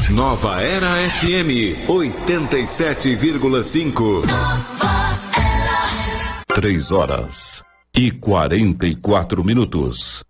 Nova Era FM 87,5. 3 horas e 44 minutos.